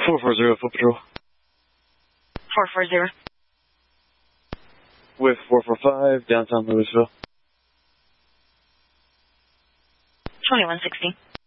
440 Foot Patrol. 440. With 445, downtown Louisville. 2160.